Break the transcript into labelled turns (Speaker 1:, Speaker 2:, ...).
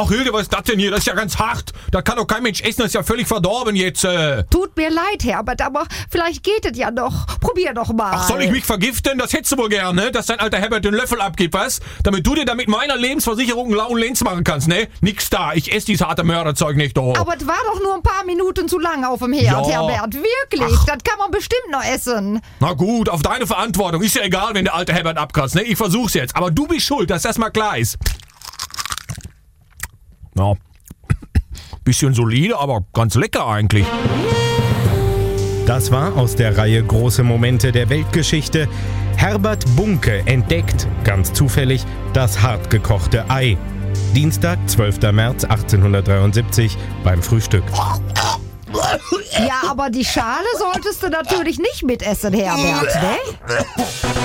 Speaker 1: Ach Hilde, was ist das denn hier? Das ist ja ganz hart. Das kann doch kein Mensch essen, das ist ja völlig verdorben jetzt.
Speaker 2: Tut mir leid, Herbert, aber vielleicht geht es ja noch. Probier doch mal.
Speaker 1: Ach, soll ich mich vergiften? Das hättest du wohl gern, ne? Dass dein alter Herbert den Löffel abgibt, was? Damit du dir damit meiner Lebensversicherung einen lauen Lenz machen kannst, ne? Nix da, ich esse dieses harte Mörderzeug nicht, doch.
Speaker 2: Aber es war doch nur ein paar Minuten zu lange auf dem Herd,
Speaker 1: Ja.
Speaker 2: Herbert. Wirklich, das kann man bestimmt noch essen.
Speaker 1: Na gut, auf deine Verantwortung. Ist ja egal, wenn der alte Herbert abkratzt, ne? Ich versuch's jetzt. Aber du bist schuld, dass das mal klar ist. Ja. Bisschen solide, aber ganz lecker eigentlich.
Speaker 3: Das war aus der Reihe Große Momente der Weltgeschichte. Herbert Bunke entdeckt, ganz zufällig, das hartgekochte Ei. Dienstag, 12. März 1873 beim Frühstück.
Speaker 2: Ja, aber die Schale solltest du natürlich nicht mitessen, Herbert, ne?